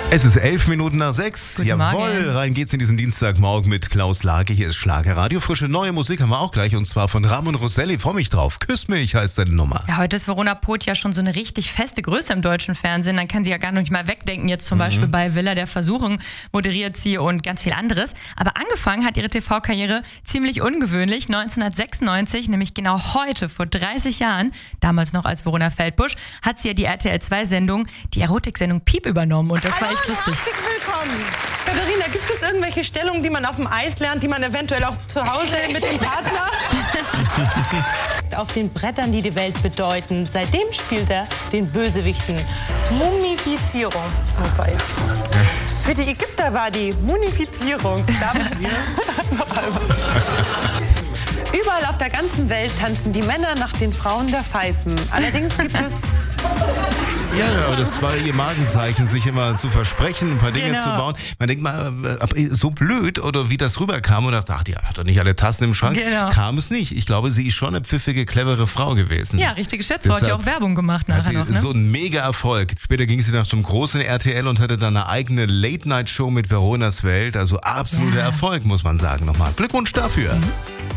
Es ist 11:11. Guten Jawohl, Morgen. rein geht's in diesen Dienstagmorgen mit Klaus Lage. Hier ist Schlagerradio. Frische neue Musik haben wir auch gleich, und zwar von Ramon Rosselli. Freu mich drauf. Küss mich heißt seine Nummer. Ja, heute ist Verona Poth ja schon so eine richtig feste Größe im deutschen Fernsehen. Dann kann sie ja gar nicht mal wegdenken. Jetzt zum Beispiel bei Villa der Versuchung moderiert sie und ganz viel anderes. Aber angefangen hat ihre TV-Karriere ziemlich ungewöhnlich. 1996, nämlich genau heute, vor 30 Jahren, damals noch als Verona Feldbusch, hat sie ja die RTL2-Sendung, die Erotiksendung Piep übernommen. Und das war echt lustig. Herzlich willkommen. Katharina, gibt es irgendwelche Stellungen, die man auf dem Eis lernt, die man eventuell auch zu Hause mit dem Partner? Auf den Brettern, die die Welt bedeuten. Seitdem spielt er den Bösewichten. Mumifizierung. Super, ja. Für die Ägypter war die Munifizierung. Überall auf der ganzen Welt tanzen die Männer nach den Frauen der Pfeifen. Allerdings gibt es... Ja, aber das war ihr Markenzeichen, sich immer zu versprechen, ein paar Dinge Genau. zu bauen. Man denkt mal, so blöd oder wie das rüberkam und dachte, ach, die hat doch nicht alle Tassen im Schrank. Genau. Kam es nicht. Ich glaube, sie ist schon eine pfiffige, clevere Frau gewesen. Ja, richtige Schätzfrau, hat ja Deshalb auch Werbung gemacht Hat nachher sie noch, ne? so einen Mega-Erfolg. Später ging sie nach zum großen RTL und hatte dann eine eigene Late-Night-Show mit Veronas Welt. Also absoluter Ja. Erfolg, muss man sagen nochmal. Glückwunsch dafür.